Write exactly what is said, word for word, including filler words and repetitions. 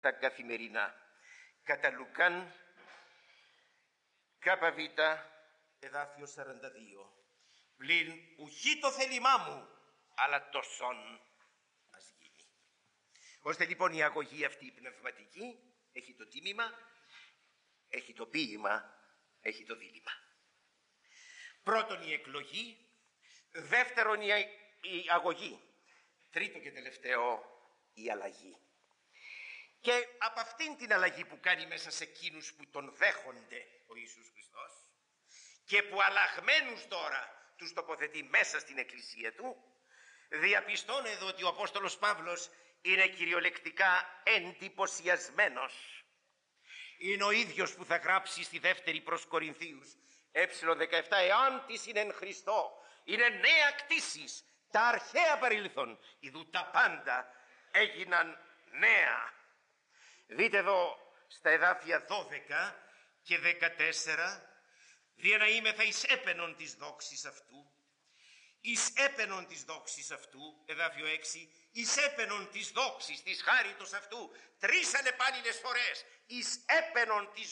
τα καθημερινά. Κατά Λουκάν, ΚΒ, εδάφιο σαράντα δύο. Πλην ουχή το θέλημά μου, αλλά τόσον ας γίνει. Ώστε λοιπόν η αγωγή αυτή η πνευματική έχει το τίμημα, έχει το ποίημα, έχει το δίλημα. Πρώτον η εκλογή, δεύτερον η αγωγή, τρίτο και τελευταίο η αλλαγή. Και από αυτήν την αλλαγή που κάνει μέσα σε εκείνους που τον δέχονται ο Ιησούς Χριστός και που αλλαγμένους τώρα τους τοποθετεί μέσα στην εκκλησία του, διαπιστώνει εδώ ότι ο Απόστολος Παύλος είναι κυριολεκτικά εντυπωσιασμένος. Είναι ο ίδιος που θα γράψει στη δεύτερη προς Κορινθίους ε δεκαεπτά, εάν της είναι εν Χριστώ, είναι νέα κτίσης, τα αρχαία παρελθόν, ειδού τα πάντα έγιναν νέα. Δείτε εδώ στα εδάφια δώδεκα και δεκατέσσερα, δια να είμεθα εις έπαινον της δόξης αυτού, εις έπαινον της δόξης αυτού, εδάφιο έξι, εις έπαινον της δόξης, της χάριτος αυτού, τρεις ανεπάλληλες φορές, εις έπαινον της